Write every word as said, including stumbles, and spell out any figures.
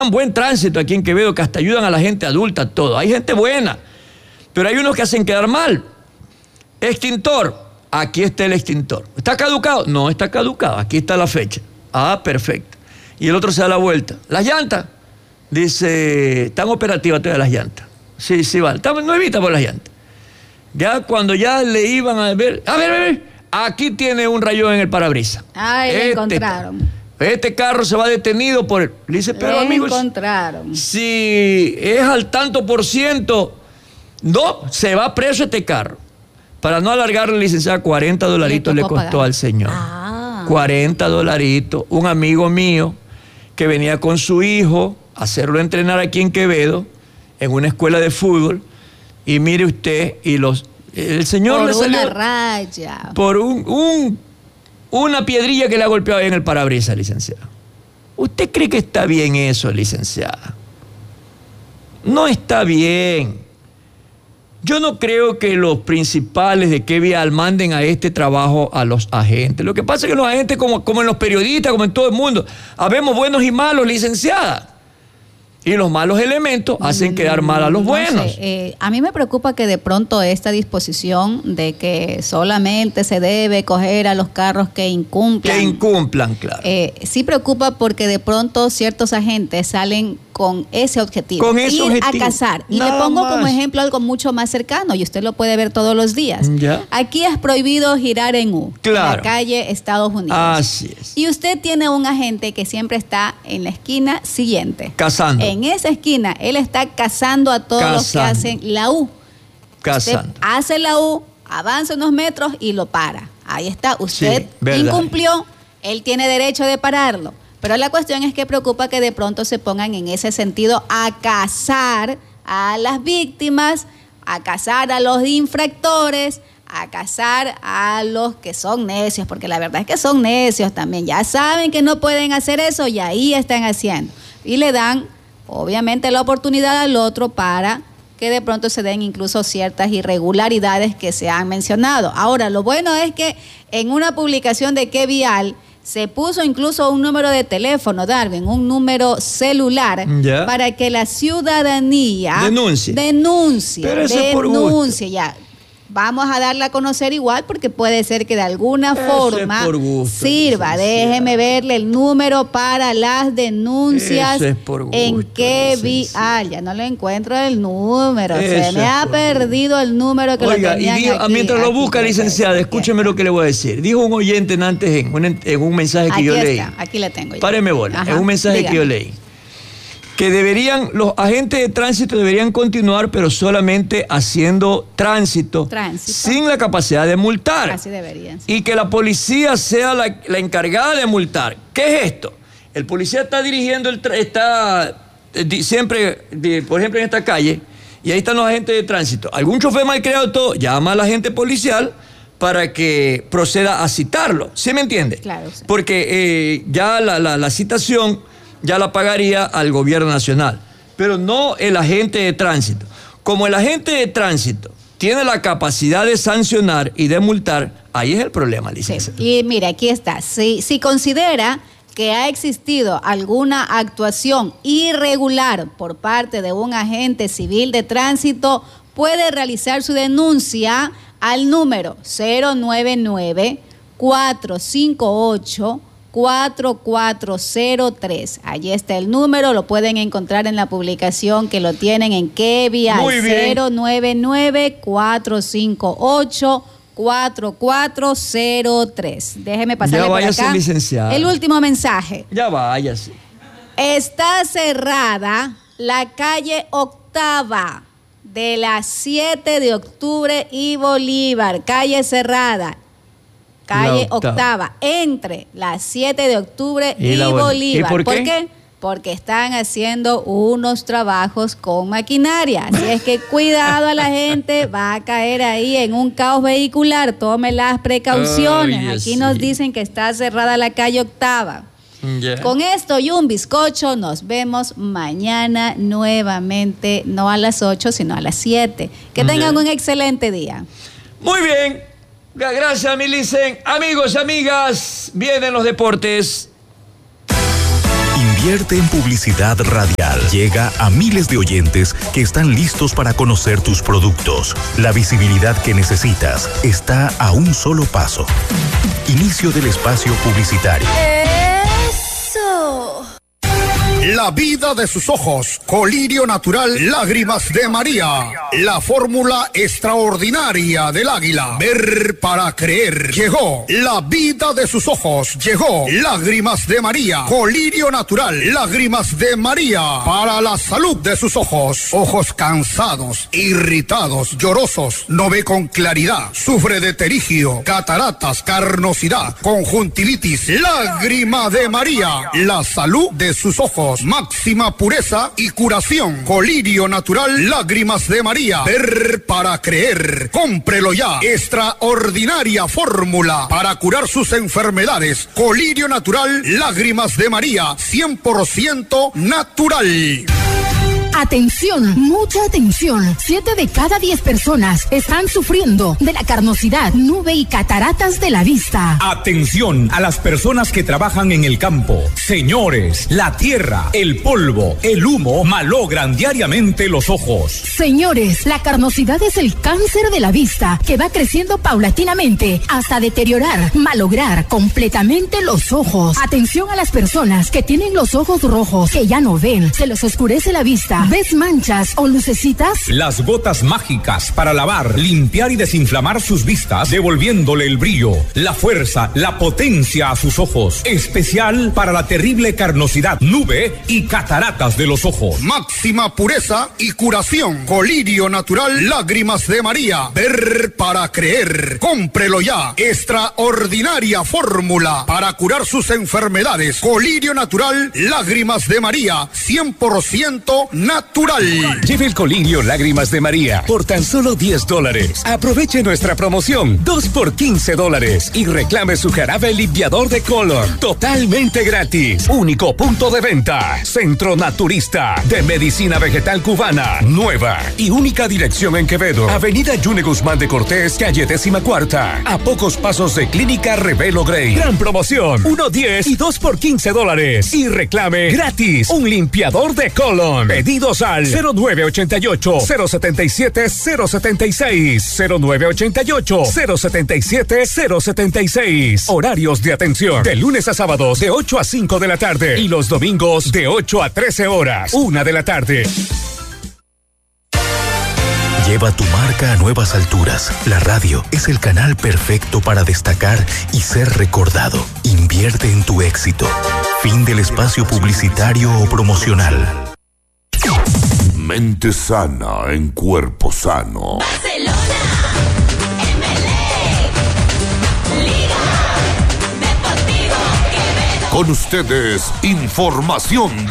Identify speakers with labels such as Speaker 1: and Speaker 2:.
Speaker 1: llevan buen tránsito aquí en Quevedo, que hasta ayudan a la gente adulta, todo. Hay gente buena, pero hay unos que hacen quedar mal. Extintor, aquí está el extintor. ¿Está caducado? No está caducado, aquí está la fecha. Ah, perfecto. Y el otro se da la vuelta. Las llantas, dice, están operativas todas las llantas. Sí, sí, vale. No evita por las llantas. Ya cuando ya le iban a ver, a ver, a ver, aquí tiene un rayón en el parabrisas.
Speaker 2: Ay,
Speaker 1: este,
Speaker 2: le encontraron.
Speaker 1: Este carro se va detenido por... Le dice, pero
Speaker 2: le
Speaker 1: amigos,
Speaker 2: encontraron.
Speaker 1: Si es al tanto por ciento, no, se va preso este carro. Para no alargarle, licenciada, cuarenta dolaritos le, le costó pagar. Al señor. Ah. cuarenta dolaritos. Un amigo mío que venía con su hijo a hacerlo entrenar aquí en Quevedo, en una escuela de fútbol, y mire usted, y los el señor
Speaker 2: por
Speaker 1: le salió...
Speaker 2: Por una raya.
Speaker 1: Por un, un, una piedrilla que le ha golpeado ahí en el parabrisas, licenciada. ¿Usted cree que está bien eso, licenciada? No está bien. Yo no creo que los principales de qué vial manden a este trabajo a los agentes. Lo que pasa es que los agentes, como, como en los periodistas, como en todo el mundo, habemos buenos y malos, licenciada. Y los malos elementos hacen quedar mal a los
Speaker 2: no
Speaker 1: buenos.
Speaker 2: Sé, eh, a mí me preocupa que de pronto esta disposición de que solamente se debe coger a los carros que incumplan.
Speaker 1: Que incumplan, claro.
Speaker 2: Eh, sí preocupa porque de pronto ciertos agentes salen con ese objetivo.
Speaker 1: Con ese
Speaker 2: ir
Speaker 1: objetivo.
Speaker 2: a cazar. Y
Speaker 1: Nada
Speaker 2: le pongo
Speaker 1: más.
Speaker 2: como ejemplo algo mucho más cercano y usted lo puede ver todos los días.
Speaker 1: ¿Ya?
Speaker 2: Aquí es prohibido girar en U.
Speaker 1: Claro.
Speaker 2: En la calle Estados Unidos.
Speaker 1: Así es.
Speaker 2: Y usted tiene un agente que siempre está en la esquina siguiente.
Speaker 1: Cazando.
Speaker 2: En esa esquina, él está cazando a todos
Speaker 1: Cazando.
Speaker 2: los que hacen la U.
Speaker 1: Cazando.
Speaker 2: Usted hace la U, avanza unos metros y lo para. Ahí está. Usted
Speaker 1: Sí,
Speaker 2: incumplió, él tiene derecho de pararlo. Pero la cuestión es que preocupa que de pronto se pongan en ese sentido a cazar a las víctimas, a cazar a los infractores, a cazar a los que son necios, porque la verdad es que son necios también. Ya saben que no pueden hacer eso y ahí están haciendo. Y le dan, obviamente, la oportunidad al otro para que de pronto se den incluso ciertas irregularidades que se han mencionado. Ahora, lo bueno es que en una publicación de Qué Vial se puso incluso un número de teléfono, Darwin, un número celular,
Speaker 1: ya,
Speaker 2: para que la ciudadanía
Speaker 1: denuncie.
Speaker 2: Denuncie,
Speaker 1: Pero eso
Speaker 2: denuncie,
Speaker 1: es por gusto.
Speaker 2: ya. Vamos a darla a conocer igual porque puede ser que de alguna
Speaker 1: Eso
Speaker 2: forma
Speaker 1: es por gusto,
Speaker 2: sirva.
Speaker 1: licenciada.
Speaker 2: Déjeme verle el número para las denuncias.
Speaker 1: Eso es por gusto,
Speaker 2: en Qué
Speaker 1: licenciada.
Speaker 2: Vial. Ya no le encuentro el número.
Speaker 1: Eso
Speaker 2: Se me
Speaker 1: es
Speaker 2: ha
Speaker 1: por
Speaker 2: perdido el número que
Speaker 1: Oiga,
Speaker 2: lo tenían
Speaker 1: y dijo,
Speaker 2: aquí,
Speaker 1: mientras lo
Speaker 2: aquí,
Speaker 1: busca,
Speaker 2: aquí,
Speaker 1: licenciada,
Speaker 2: aquí,
Speaker 1: escúcheme
Speaker 2: aquí.
Speaker 1: lo que le voy a decir. Dijo un oyente antes en un, en un mensaje que
Speaker 2: Aquí
Speaker 1: yo
Speaker 2: está,
Speaker 1: leí.
Speaker 2: aquí le tengo. Ya.
Speaker 1: Páreme bola,
Speaker 2: Ajá,
Speaker 1: es un mensaje
Speaker 2: dígame.
Speaker 1: que yo leí. Que deberían, los agentes de tránsito deberían continuar, pero solamente haciendo tránsito,
Speaker 2: Tránsito.
Speaker 1: sin la capacidad de multar.
Speaker 2: Así deberían. Sí.
Speaker 1: Y que la policía sea la, la encargada de multar. ¿Qué es esto? El policía está dirigiendo, el tra- está eh, di- siempre, di- por ejemplo, en esta calle, y ahí están los agentes de tránsito. Algún chofer malcriado, todo, llama al agente policial para que proceda a citarlo. ¿Sí me entiende?
Speaker 2: Claro, sí.
Speaker 1: Porque eh, ya la, la, la citación ya la pagaría al gobierno nacional, pero no el agente de tránsito. Como el agente de tránsito tiene la capacidad de sancionar y de multar, ahí es el problema, licenciada.
Speaker 2: Sí. Y mira, aquí está. Si, si considera que ha existido alguna actuación irregular por parte de un agente civil de tránsito, puede realizar su denuncia al número cero nueve nueve, cuatro cinco ocho, cuatro cuatro cero tres. Allí está el número, lo pueden encontrar en la publicación que lo tienen en Qué Vial.
Speaker 1: Muy bien.
Speaker 2: cero nueve nueve, cuatro cinco ocho, cuatro cuatro cero tres. Déjeme pasarle
Speaker 1: Ya
Speaker 2: por
Speaker 1: váyase,
Speaker 2: acá.
Speaker 1: licenciada.
Speaker 2: El último mensaje.
Speaker 1: Ya váyase.
Speaker 2: Está cerrada la calle Octava de las siete de octubre y Bolívar. Calle cerrada. Calle
Speaker 1: La Octava.
Speaker 2: Octava. Entre las siete de octubre
Speaker 1: Y
Speaker 2: y,
Speaker 1: la Bolívar.
Speaker 2: Bolívar.
Speaker 1: ¿Y por qué?
Speaker 2: Porque están haciendo unos trabajos con maquinaria. Así es que cuidado a la gente, va a caer ahí en un caos vehicular. Tome las precauciones.
Speaker 1: Oye,
Speaker 2: Aquí
Speaker 1: sí.
Speaker 2: nos dicen que está cerrada la calle Octava.
Speaker 1: Ya.
Speaker 2: Con esto y un bizcocho, nos vemos mañana nuevamente, no a las ocho, sino a las siete. Que tengan
Speaker 1: Ya.
Speaker 2: un excelente día.
Speaker 1: Muy bien. Gracias, mi licen. Amigos y amigas, vienen los deportes.
Speaker 3: Invierte Invierte en publicidad radial. Llega a miles de oyentes que están listos para conocer tus productos. La visibilidad que necesitas está a un solo paso. Inicio del espacio publicitario.
Speaker 4: ¡Eso!
Speaker 5: La vida de sus ojos, colirio natural, lágrimas de María. La fórmula extraordinaria del águila. Ver para creer. Llegó la vida de sus ojos. Llegó lágrimas de María. Colirio natural, lágrimas de María. Para la salud de sus ojos. Ojos cansados, irritados, llorosos, no ve con claridad. Sufre de terigio, cataratas, carnosidad, conjuntivitis. Lágrima de María. La salud de sus ojos. Máxima pureza y curación. Colirio natural, lágrimas de María. Ver para creer. Cómprelo ya. Extraordinaria fórmula para curar sus enfermedades. Colirio natural, lágrimas de María. cien por ciento natural.
Speaker 6: Atención, mucha atención. Siete de cada diez personas están sufriendo de la carnosidad, nube y cataratas de la vista.
Speaker 7: Atención a las personas que trabajan en el campo. Señores, la tierra, el polvo, el humo malogran diariamente los ojos.
Speaker 6: Señores, la carnosidad es el cáncer de la vista que va creciendo paulatinamente hasta deteriorar, malograr completamente los ojos. Atención a las personas que tienen los ojos rojos, que ya no ven, se les oscurece la vista. ¿Ves manchas o lucecitas?
Speaker 7: Las gotas mágicas para lavar, limpiar y desinflamar sus vistas, devolviéndole el brillo, la fuerza, la potencia a sus ojos. Especial para la terrible carnosidad, nube y cataratas de los ojos.
Speaker 5: Máxima pureza y curación. Colirio natural, lágrimas de María. Ver para creer. Cómprelo ya. Extraordinaria fórmula para curar sus enfermedades. Colirio natural, lágrimas de María. cien por ciento natural.
Speaker 8: Lleve el colirio Lágrimas de María por tan solo diez dólares. Aproveche nuestra promoción dos por quince dólares y reclame su jarabe limpiador de color totalmente gratis. Único punto de venta. Centro Naturista de Medicina Vegetal Cubana. Nueva y única dirección en Quevedo. Avenida Yune Guzmán de Cortés, calle décima cuarta. A pocos pasos de Clínica Revelo Grey. Gran promoción. uno diez y dos por quince dólares. Y reclame gratis un limpiador de colon. Pedidos al cero nueve ochenta y ocho, cero setenta y siete, cero setenta y seis, cero nueve ochenta y ocho, cero setenta y siete, cero setenta y seis. Horarios de atención de lunes a sábados de ocho a cinco de la tarde y los domingos de ocho a trece horas, una de la tarde.
Speaker 3: Lleva tu marca a nuevas alturas. La radio es el canal perfecto para destacar y ser recordado. Invierte en tu éxito. Fin del espacio publicitario o promocional.
Speaker 9: Mente sana en cuerpo sano.
Speaker 4: Barcelona, M L A, Liga Deportivo Quevedo.
Speaker 9: Con ustedes, información